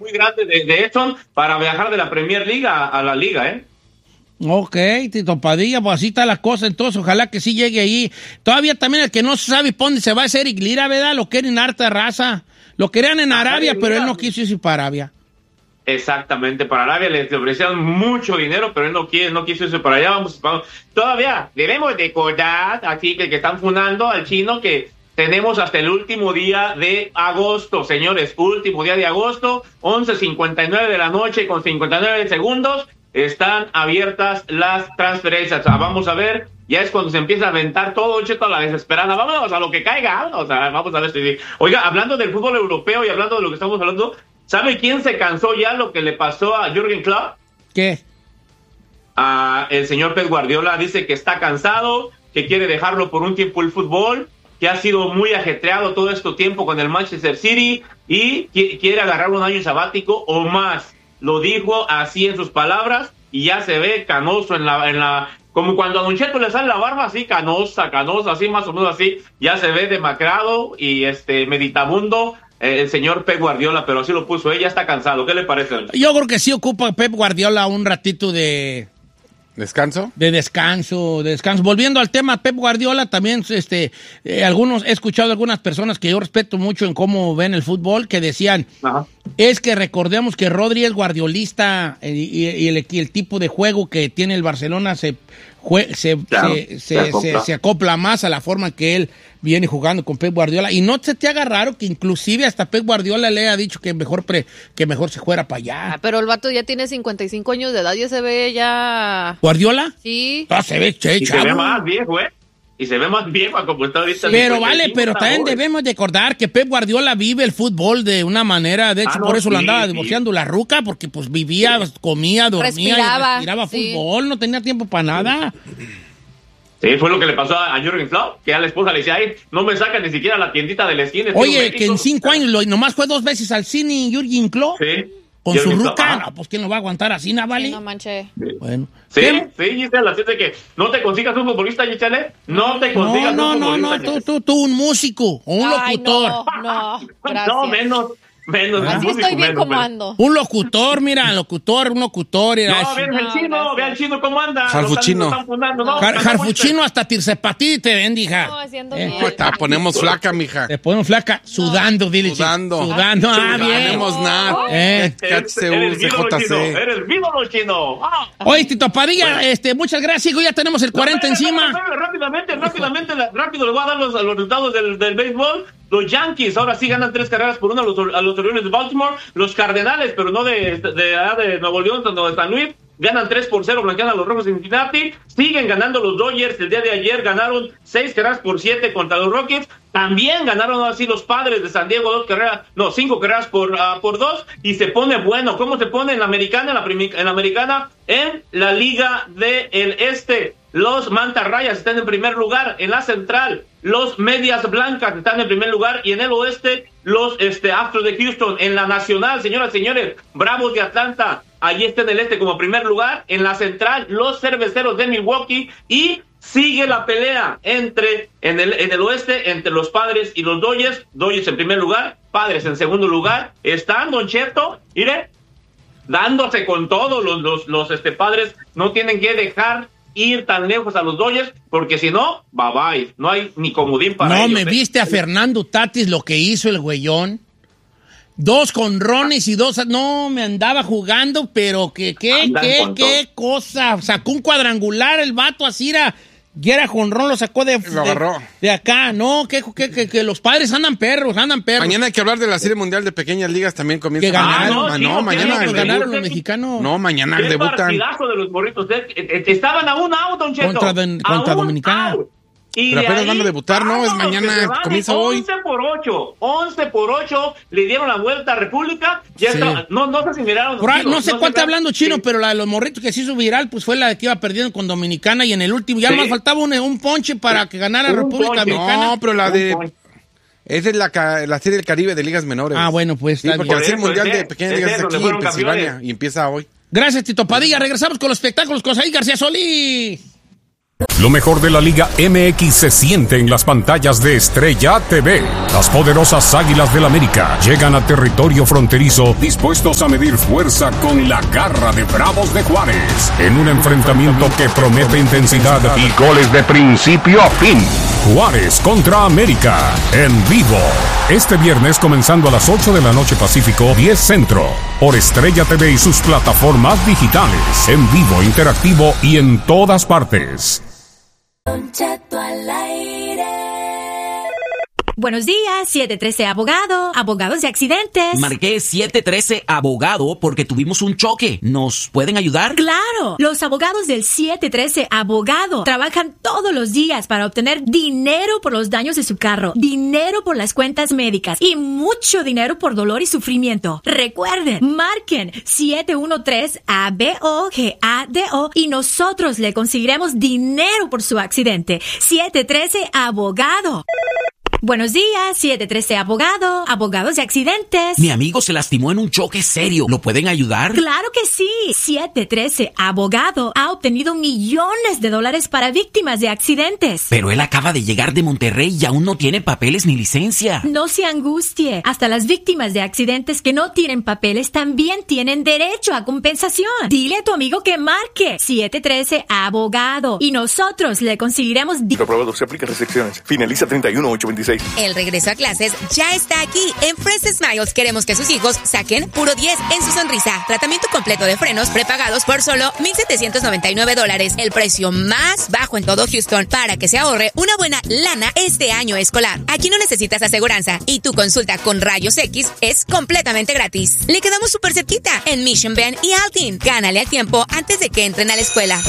muy grande de Edson para viajar de la Premier League a la Liga, ¿eh? Ok, Tito Padilla, pues así está la cosa, entonces ojalá que sí llegue ahí. Todavía también el que no sabe por dónde se va es Eric Lira, ¿verdad? Lo quieren harta raza. Lo querían en Arabia, pero él no quiso irse para Arabia. Exactamente, para Arabia le ofrecieron mucho dinero, pero él no quiso irse para allá. Vamos, todavía debemos recordar, así que están fundando al chino, que tenemos hasta el último día de agosto, señores, último día de agosto, 11:59 de la noche con 59 segundos, están abiertas las transferencias. Vamos a ver, ya es cuando se empieza a aventar todo, Cheto, a la desesperada. Vámonos a lo que caiga, vamos a ver si... Oiga, hablando del fútbol europeo y hablando de lo que estamos hablando, ¿sabe quién se cansó ya lo que le pasó a Jürgen Klopp? ¿Qué? El señor Pep Guardiola dice que está cansado, que quiere dejarlo por un tiempo el fútbol, que ha sido muy ajetreado todo este tiempo con el Manchester City y quiere agarrar un año sabático o más. Lo dijo así en sus palabras y ya se ve canoso en la como cuando a Don Cheto le sale la barba así canosa, así más o menos así, ya se ve demacrado y meditabundo el señor Pep Guardiola, pero así lo puso, ya está cansado. ¿Qué le parece? Yo creo que sí ocupa Pep Guardiola un ratito de... ¿Descanso? De descanso. Volviendo al tema, Pep Guardiola también, he escuchado algunas personas que yo respeto mucho en cómo ven el fútbol, que decían, es que recordemos que Rodri es guardiolista y el tipo de juego que tiene el Barcelona se acopla más a la forma que él viene jugando con Pep Guardiola. Y no se te haga raro que inclusive hasta Pep Guardiola le ha dicho que mejor se fuera para allá. Pero el vato ya tiene 55 años de edad, ya se ve ya... ¿Guardiola? Sí. Se ve y se ve más viejo, Y se ve más viejo como está ahorita. Pero vale, pero también debemos de recordar que Pep Guardiola vive el fútbol de una manera, de hecho, por eso lo andaba divorciando la ruca, porque pues vivía, comía, dormía, respiraba fútbol, no tenía tiempo para nada. Sí, fue lo que le pasó a Jürgen Klopp, que a la esposa le decía, ay, no me saca ni siquiera la tiendita de la esquina. Oye, que en 5 años nomás fue 2 veces al cine Jürgen Klopp. Sí. Con su ruca, no, pues ¿quién lo va a aguantar así, Navali? No manche. Bueno. Sí, Gisela, así de que no te consigas un futbolista, Gisela, no te consigas un futbolista. No, tú un músico o un locutor. No, gracias. No, menos. Así estoy bien como ando. Un locutor, mira, un locutor. No, ve el chino cómo anda. Jarfuchino. Jarfuchino hasta Tirzepatí te bendiga. No, haciendo bien. Te ponemos flaca, mija. Te ponemos flaca, sudando, dile. Sudando. Bien. Tenemos nada. Eres vivo, chino. Oye, Tito Padilla, muchas gracias, hijo, ya tenemos el 40 encima. Rápido, les voy a dar los resultados del béisbol. Los Yankees ahora sí ganan 3 carreras por 1 a los Orioles de Baltimore. Los Cardenales, pero no de Nuevo León, sino de San Luis, ganan 3-0, blanquean a los Rojos de Cincinnati. Siguen ganando los Dodgers. El día de ayer ganaron 6 carreras por 7 contra los Rockets. También ganaron así los Padres de San Diego 5 carreras por 2. Y se pone bueno. ¿Cómo se pone en la americana? En la Liga del Este. Los Mantarrayas están en primer lugar. En la Central, los Medias Blancas están en primer lugar. Y en el Oeste, los Astros de Houston. En la Nacional, señoras y señores, Bravos de Atlanta, allí está en el Este como primer lugar. En la Central, los Cerveceros de Milwaukee. Y sigue la pelea en el Oeste entre los Padres y los Dodgers. Dodgers en primer lugar, Padres en segundo lugar. Están, Don Cheto, mire, dándose con todo. Los Padres no tienen que dejar ir tan lejos a los Dodgers, porque si no, bye. No hay ni comodín para ellos. No, me viste a Fernando Tatis lo que hizo el güeyón. 2 jonrones y 2... No, me andaba jugando, pero qué cosa. Sacó un cuadrangular el vato así, era jonrón, lo sacó de acá. No, que los Padres andan perros. Mañana hay que hablar de la Serie Mundial de Pequeñas Ligas, también comienza. Que ganaron. Mañana ganaron los mexicanos. No, mañana debutan. Partidazo de los morritos. Estaban a un out, Don Cheto. Contra Dominicana. Pero apenas van a debutar, ¿no? Es mañana, comienza hoy. 11 por 8, le dieron la vuelta a República. Ya sí. No sé si miraron. No sé cuál está hablando Chino, pero la de los morritos que se hizo viral, pues fue la de que iba perdiendo con Dominicana y en el último, ya más faltaba un ponche para que ganara República Dominicana. No, pero la de... Esa es la Serie del Caribe de Ligas Menores. Ah, bueno, pues. Sí, porque la Serie Mundial de Pequeñas Ligas es aquí en Pensilvania y empieza hoy. Gracias, Tito Padilla. Regresamos con los espectáculos con Saí García Solís. Lo mejor de la Liga MX se siente en las pantallas de Estrella TV. Las poderosas Águilas del América llegan a territorio fronterizo dispuestos a medir fuerza con la garra de Bravos de Juárez en un enfrentamiento que promete intensidad y goles de principio a fin. Juárez contra América en vivo. Este viernes comenzando a las 8 de la noche Pacífico, 10 Centro. Por Estrella TV y sus plataformas digitales. En vivo, interactivo y en todas partes. Don Cheto al aire. Buenos días, 713 Abogado, abogados de accidentes. Marqué 713 Abogado porque tuvimos un choque. ¿Nos pueden ayudar? ¡Claro! Los abogados del 713 Abogado trabajan todos los días para obtener dinero por los daños de su carro, dinero por las cuentas médicas y mucho dinero por dolor y sufrimiento. Recuerden, marquen 713-ABOGADO y nosotros le conseguiremos dinero por su accidente. 713 Abogado. Buenos días, 713 Abogado, abogados de accidentes. Mi amigo se lastimó en un choque serio. ¿Lo pueden ayudar? ¡Claro que sí! 713 Abogado ha obtenido millones de dólares para víctimas de accidentes. Pero él acaba de llegar de Monterrey y aún no tiene papeles ni licencia. No se angustie. Hasta las víctimas de accidentes que no tienen papeles también tienen derecho a compensación. Dile a tu amigo que marque 713 Abogado y nosotros le conseguiremos... Aprobado, se aplican restricciones. Finaliza 31-826. El regreso a clases ya está aquí. En Fresh Smiles queremos que sus hijos saquen puro 10 en su sonrisa. Tratamiento completo de frenos prepagados por solo $1,799. El precio más bajo en todo Houston para que se ahorre una buena lana este año escolar. Aquí no necesitas aseguranza y tu consulta con rayos X es completamente gratis. Le quedamos súper cerquita en Mission Bend y Altin. Gánale al tiempo antes de que entren a la escuela.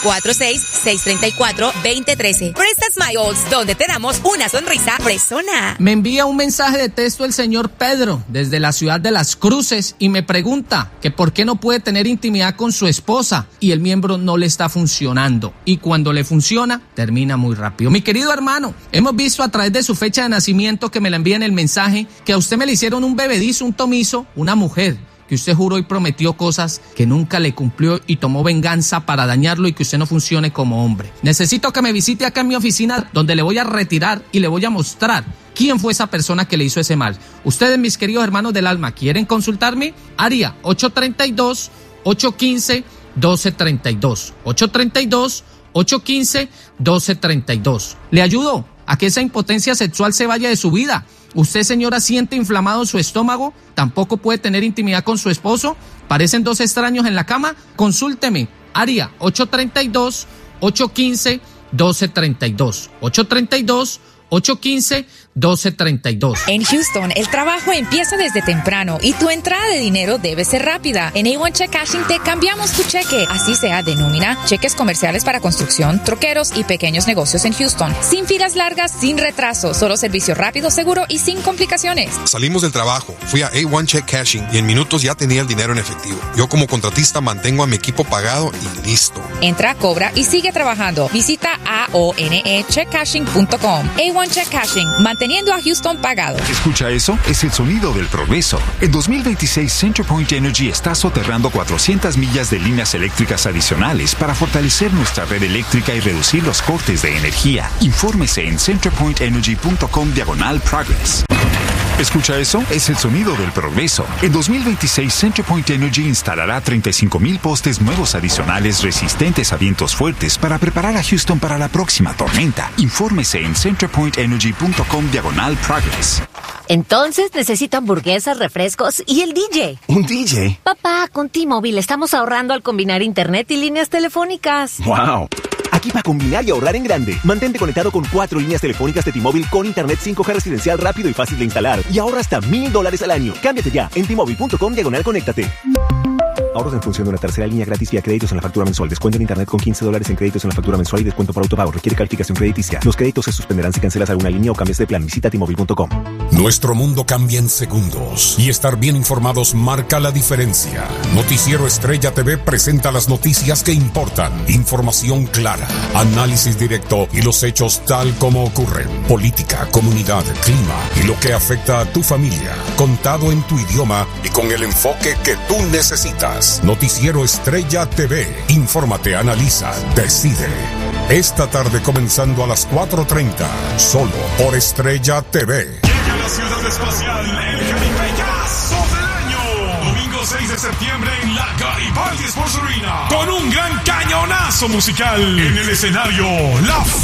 346-634-2013. Fresh Smiles, donde te damos una sonrisa persona. Me envía un mensaje de texto el señor Pedro desde la ciudad de Las Cruces y me pregunta que por qué no puede tener intimidad con su esposa y el miembro no le está funcionando. Y cuando le funciona, termina muy rápido. Mi querido hermano, hemos visto a través de su fecha de nacimiento que me la envía en el mensaje que a usted me le hicieron un bebedizo, un tomizo, una mujer. Que usted juró y prometió cosas que nunca le cumplió y tomó venganza para dañarlo y que usted no funcione como hombre. Necesito que me visite acá en mi oficina donde le voy a retirar y le voy a mostrar quién fue esa persona que le hizo ese mal. Ustedes, mis queridos hermanos del alma, ¿quieren consultarme? Área 832-815-1232. 832-815-1232. ¿Le ayudo a que esa impotencia sexual se vaya de su vida? ¿Usted, señora, siente inflamado su estómago? ¿Tampoco puede tener intimidad con su esposo? ¿Parecen dos extraños en la cama? Consúlteme. Área 832-815-1232. 832-815-1232. En Houston, el trabajo empieza desde temprano y tu entrada de dinero debe ser rápida. En A1 Check Cashing te cambiamos tu cheque, así sea de nómina, cheques comerciales para construcción, troqueros y pequeños negocios en Houston. Sin filas largas, sin retraso, solo servicio rápido, seguro y sin complicaciones. Salimos del trabajo, fui a A1 Check Cashing y en minutos ya tenía el dinero en efectivo. Yo como contratista mantengo a mi equipo pagado y listo. Entra, cobra y sigue trabajando. Visita aonecheckcashing.com. A1 Check Cashing, manteniendo a Houston pagado. ¿Escucha eso? Es el sonido del progreso. En 2026, CenterPoint Energy está soterrando 400 millas de líneas eléctricas adicionales para fortalecer nuestra red eléctrica y reducir los cortes de energía. Infórmese en centerpointenergy.com/progress. ¿Escucha eso? Es el sonido del progreso. En 2026, CenterPoint Energy instalará 35,000 postes nuevos adicionales resistentes a vientos fuertes para preparar a Houston para la próxima tormenta. Infórmese en centerpointenergy.com/progress. Entonces necesito hamburguesas, refrescos y el DJ. ¿Un DJ? Papá, con T-Mobile estamos ahorrando al combinar internet y líneas telefónicas. ¡Wow! Aquí para combinar y ahorrar en grande. Mantente conectado con 4 líneas telefónicas de T-Mobile con internet 5G residencial rápido y fácil de instalar. Y ahorra hasta $1,000 al año. Cámbiate ya en T-Mobile.com/conéctate. Ahorros en función de una tercera línea gratis vía créditos en la factura mensual. Descuento en internet con $15 en créditos en la factura mensual y descuento por autopago. Requiere calificación crediticia. Los créditos se suspenderán si cancelas alguna línea o cambias de plan. Visita T-Mobile.com. Nuestro mundo cambia en segundos y estar bien informados marca la diferencia. Noticiero Estrella TV presenta las noticias que importan. Información clara, análisis directo y los hechos tal como ocurren. Política, comunidad, clima y lo que afecta a tu familia. Contado en tu idioma y con el enfoque que tú necesitas. Noticiero Estrella TV. Infórmate, analiza, decide. Esta tarde comenzando a las 4:30, solo por Estrella TV. Llega la ciudad espacial, el jeripeyazo del año. Domingo 6 de septiembre en la Garibaldi Sports Arena. Con un gran cañonazo musical. En el escenario, La Fe